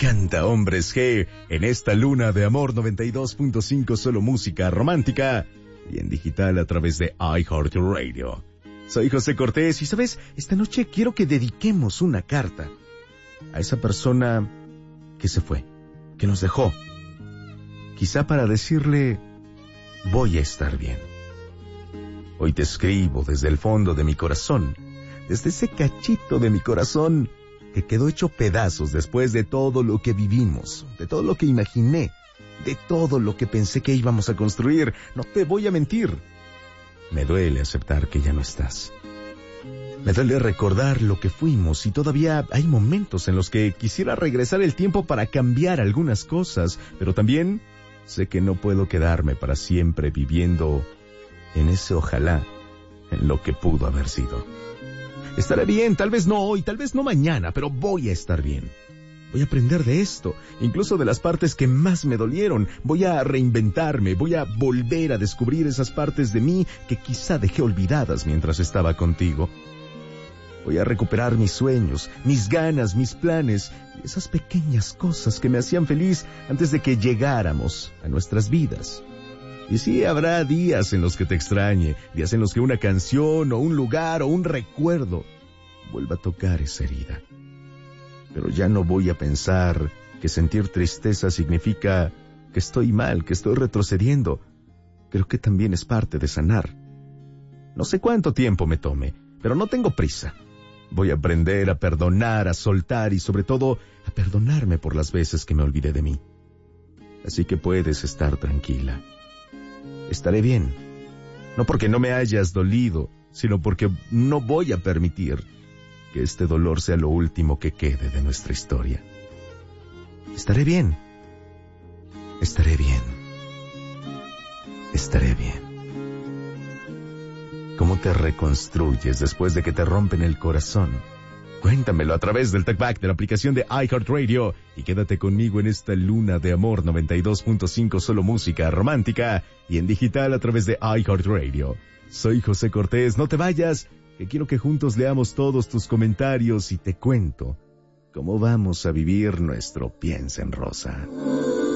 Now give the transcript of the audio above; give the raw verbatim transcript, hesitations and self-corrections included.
Canta Hombres G en esta luna de amor noventa y dos punto cinco, solo música romántica y en digital a través de iHeartRadio. Soy José Cortés y, ¿sabes? Esta noche quiero que dediquemos una carta a esa persona que se fue, que nos dejó. Quizá para decirle, voy a estar bien. Hoy te escribo desde el fondo de mi corazón, desde ese cachito de mi corazón que quedó hecho pedazos después de todo lo que vivimos, de todo lo que imaginé, de todo lo que pensé que íbamos a construir. No te voy a mentir. Me duele aceptar que ya no estás. Me duele recordar lo que fuimos y todavía hay momentos en los que quisiera regresar el tiempo para cambiar algunas cosas, pero también sé que no puedo quedarme para siempre viviendo en ese ojalá, en lo que pudo haber sido. Estaré bien, tal vez no hoy, tal vez no mañana, pero voy a estar bien. Voy a aprender de esto, incluso de las partes que más me dolieron. Voy a reinventarme, voy a volver a descubrir esas partes de mí que quizá dejé olvidadas mientras estaba contigo. Voy a recuperar mis sueños, mis ganas, mis planes, esas pequeñas cosas que me hacían feliz antes de que llegáramos a nuestras vidas. Y sí, habrá días en los que te extrañe, días en los que una canción o un lugar o un recuerdo vuelva a tocar esa herida. Pero ya no voy a pensar que sentir tristeza significa que estoy mal, que estoy retrocediendo. Creo que también es parte de sanar. No sé cuánto tiempo me tome, pero no tengo prisa. Voy a aprender a perdonar, a soltar y sobre todo a perdonarme por las veces que me olvidé de mí. Así que puedes estar tranquila. Estaré bien, no porque no me hayas dolido, sino porque no voy a permitir que este dolor sea lo último que quede de nuestra historia. Estaré bien, estaré bien, estaré bien. ¿Cómo te reconstruyes después de que te rompen el corazón? Cuéntamelo a través del TalkBack de la aplicación de iHeartRadio y quédate conmigo en esta luna de amor noventa y dos punto cinco, solo música romántica y en digital a través de iHeartRadio. Soy José Cortés, no te vayas, que quiero que juntos leamos todos tus comentarios y te cuento cómo vamos a vivir nuestro Piensa en Rosa.